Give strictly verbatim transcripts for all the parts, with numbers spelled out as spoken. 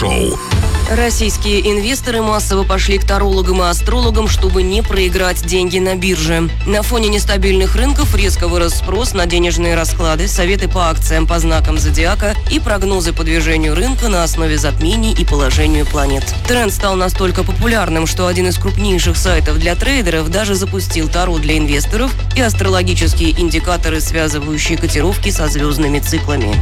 Шоу. Российские инвесторы массово пошли к тарологам и астрологам, чтобы не проиграть деньги на бирже. На фоне нестабильных рынков резко вырос спрос на денежные расклады, советы по акциям по знакам зодиака и прогнозы по движению рынка на основе затмений и положению планет. Тренд стал настолько популярным, что один из крупнейших сайтов для трейдеров даже запустил таро для инвесторов и астрологические индикаторы, связывающие котировки со звездными циклами.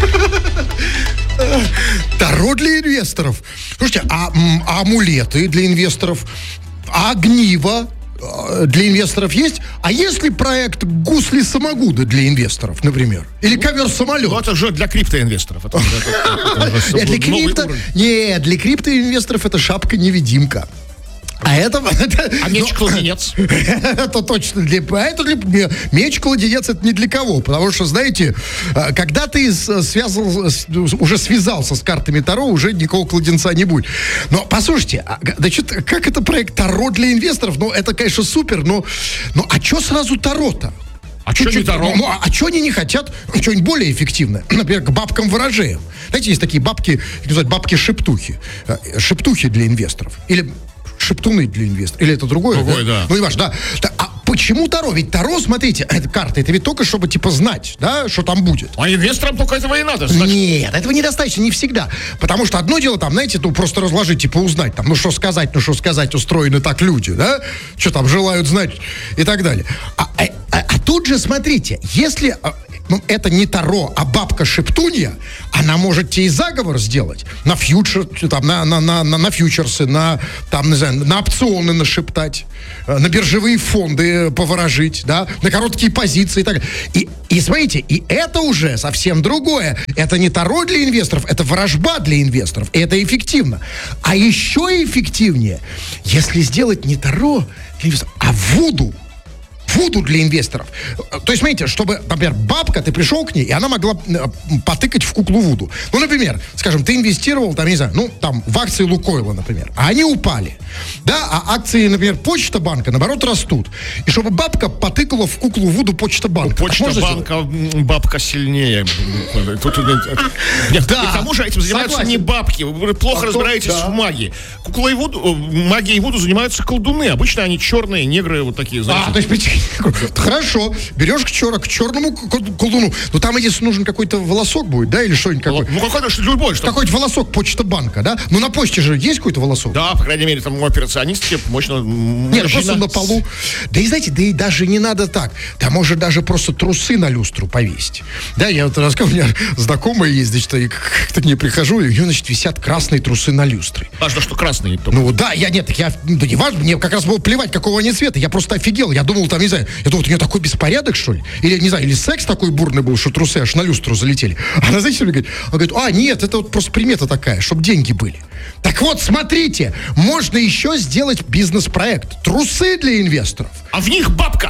Таро для инвесторов. Слушайте, а, а амулеты для инвесторов? А огниво для инвесторов есть? А есть ли проект гусли-самогуды для инвесторов, например? Или ковер-самолет? Ну, это же для криптоинвесторов. Это, это, это, это для крипто... Нет, для криптоинвесторов это шапка-невидимка. А это... А меч-кладенец? Это точно для... А это для... Меч-кладенец это не для кого. Потому что, знаете, когда ты связал, уже связался с картами Таро, уже никакого кладенца не будет. Но, послушайте, значит, как это проект Таро для инвесторов? Ну, это, конечно, супер, но... Ну, а что сразу Таро-то? А что не Таро? Ну, а что они не хотят? Что-нибудь более эффективное. Например, к бабкам-ворожеям. Знаете, есть такие бабки, как называют, бабки-шептухи. Шептухи для инвесторов. Или... шептуны для инвесторов. Или это другое? Другое, да. да. Ну, не важно, да. А почему Таро? Ведь Таро, смотрите, это карта, это ведь только чтобы, типа, знать, да, что там будет. А инвесторам только этого и надо. Значит... Нет, этого недостаточно, не всегда. Потому что одно дело, там, знаете, ну, просто разложить, типа, узнать, там, ну, что сказать, ну, что сказать, устроены так люди, да? Что там желают знать и так далее. А, а, а, а тут же, смотрите, если... Ну, это не Таро, а бабка-шептунья, она может тебе и заговор сделать. На фьючер, там, на, на, на, на, на фьючерсы, на, там, не знаю, на опционы нашептать, на биржевые фонды поворожить, да, на короткие позиции и так далее. И, и смотрите, и это уже совсем другое. Это не Таро для инвесторов, это ворожба для инвесторов. И это эффективно. А еще эффективнее, если сделать не Таро для инвесторов, а вуду. Вуду для инвесторов. То есть, смотрите, чтобы, например, бабка, ты пришел к ней, и она могла потыкать в куклу Вуду. Ну, например, скажем, ты инвестировал, там, не знаю, ну, там, в акции Лукойла, например, а они упали. Да, а акции, например, Почта банка, наоборот, растут. И чтобы бабка потыкала в куклу Вуду Почта банка. Ну, Почта банка, бабка сильнее. Тут, нет, да, и к тому же этим занимаются согласен. Не бабки. Вы плохо а разбираетесь то, да. в магии. Кукла и Вуду, магией и Вуду занимаются колдуны. Обычно они черные, негры, вот такие, знаете. А, то есть, хорошо, берешь к, чер- к черному колдуну. Ну, там, если нужен какой-то волосок будет, да, или что-нибудь какой-то. Ну, какой-то что любой, что какой-то волосок Почта банка, да? Ну, на почте же есть какой-то волосок? Да, по крайней мере, там операционистки мощно... Нет, просто на полу. Да и, знаете, да и даже не надо так. Там может даже просто трусы на люстру повесить. Да, я вот рассказывал, у меня знакомая есть, значит, я как-то к ней прихожу, и у нее, значит, висят красные трусы на люстре. Важно, что красные. Только. Ну, да, я, нет, так я, да не важно, мне как раз было плевать, какого они цвета. Я просто офигел. Я думал, там, не знаю, я думал, у нее такой беспорядок, что ли? Или, не знаю, или секс такой бурный был, что трусы аж на люстру залетели. Она, знаете, что мне говорит? Она говорит, а, нет, это вот просто примета такая, чтобы деньги были. Так вот, смотрите, можно еще сделать бизнес-проект. Трусы для инвесторов. А в них бабка.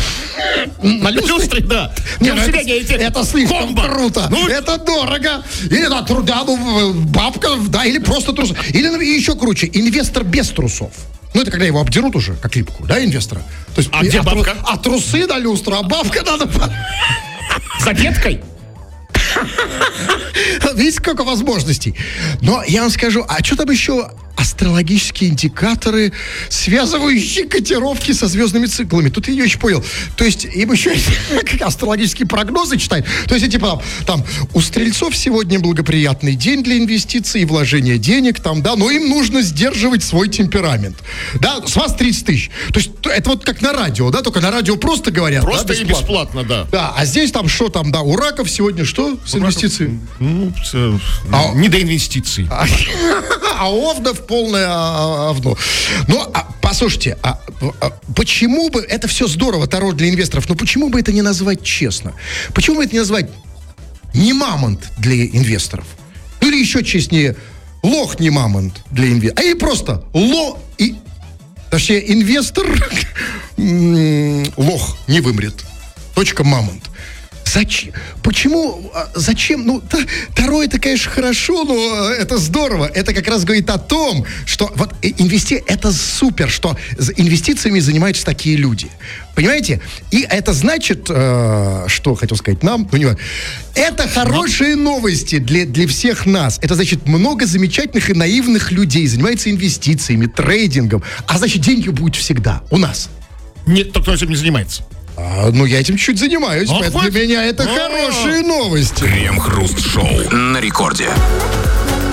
На люстре? Да. Нет, ну, это, это слишком комбо. Круто. Ну, это дорого. Или да, труда, ну, бабка, да, или просто трусы. Или еще круче, инвестор без трусов. Ну, это когда его обдерут уже, как липку, да, инвестора? То есть, а где а, бабка? А трусы на люстру, а бабка надо... За петкой? Видите, сколько возможностей. Но я вам скажу, а что там еще астрологические индикаторы, связывающие котировки со звездными циклами? Тут я не очень понял. То есть им еще астрологические прогнозы читают. То есть, типа, там, у стрельцов сегодня благоприятный день для инвестиций и вложения денег, там, да, но им нужно сдерживать свой темперамент. Да, с вас тридцать тысяч. То есть, это вот как на радио, да, только на радио просто говорят. Просто да, бесплатно. и бесплатно, да. Да, а здесь там что там, да, у раков сегодня что с инвестициями? Ну, а, не до инвестиций. А, а овнов полное овно. Ну, а, послушайте, а, а, почему бы, это все здорово, Таро для инвесторов, но почему бы это не назвать честно? Почему бы это не назвать не мамонт для инвесторов? Ну, или еще честнее, лох не мамонт для инвесторов. А и просто ло и... Точнее, инвестор лох не вымрет. Точка мамонт. Зачем? Почему? Зачем? Ну, Таро это, конечно, хорошо, но это здорово. Это как раз говорит о том, что вот инвести... это супер, что инвестициями занимаются такие люди. Понимаете? И это значит, э, что хотел сказать нам, понимаю, это хорошие новости для, для всех нас. Это значит, много замечательных и наивных людей занимаются инвестициями, трейдингом. А значит, деньги будут всегда у нас. Нет, кто этим не занимается. А, ну, я этим чуть занимаюсь. Ох, Поэтому вот. для меня это А-а-а. хорошие новости. Крем-хруст-шоу на рекорде.